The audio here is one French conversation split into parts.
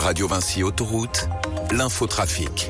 Radio Vinci Autoroute, l'infotrafic.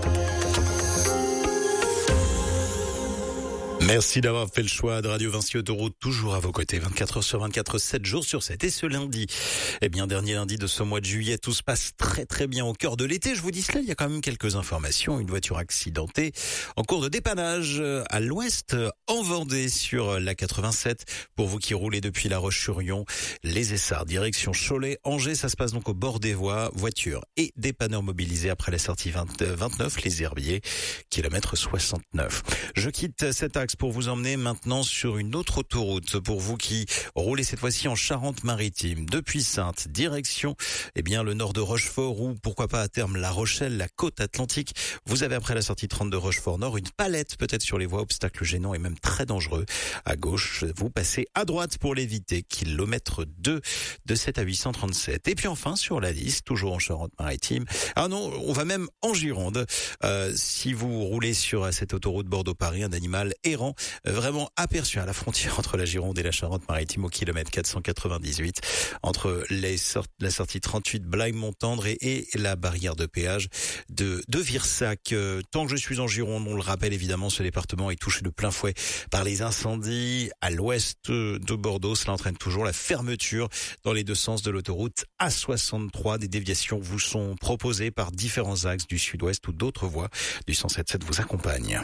Merci d'avoir fait le choix de Radio Vinci Autoroute, toujours à vos côtés, 24 heures sur 24, 7 jours sur 7. Et ce lundi, dernier lundi de ce mois de juillet, tout se passe très très bien au cœur de l'été. Je vous dis cela, il y a quand même quelques informations. Une voiture accidentée en cours de dépannage à l'ouest, en Vendée, sur la 87. Pour vous qui roulez depuis La Roche-sur-Yon, les Essarts, direction Cholet, Angers, ça se passe donc au bord des voies. Voiture et dépanneurs mobilisés après la sortie 29, les Herbiers, kilomètre 69. Je quitte cet axe pour vous emmener maintenant sur une autre autoroute. Pour vous qui roulez cette fois-ci en Charente-Maritime, depuis Saintes, direction le nord de Rochefort ou pourquoi pas à terme La Rochelle, la côte atlantique. Vous avez après la sortie 30 de Rochefort Nord une palette peut-être sur les voies, obstacle gênant et même très dangereux. À gauche, vous passez à droite pour l'éviter. Kilomètre 2 de 7 à 837. Et puis enfin sur la liste, toujours en Charente-Maritime. Ah non, on va même en Gironde. Si vous roulez sur cette autoroute Bordeaux-Paris, un animal errant vraiment aperçu à la frontière entre la Gironde et la Charente-Maritime au kilomètre 498 entre la sortie 38 Blaye-Montendre et la barrière de péage de Virsac. Tant que je suis en Gironde, on le rappelle évidemment, ce département est touché de plein fouet par les incendies à l'ouest de Bordeaux. Cela entraîne toujours la fermeture dans les deux sens de l'autoroute A63. Des déviations vous sont proposées par différents axes du sud-ouest ou d'autres voies du 107.7 vous accompagnent.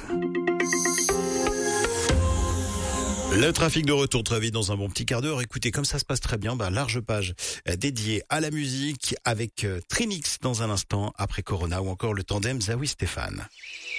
Le trafic de retour très vite dans un bon petit quart d'heure. Écoutez, comme ça se passe très bien, large page dédiée à la musique avec Trinix dans un instant après Corona ou encore le tandem Zawi Stéphane.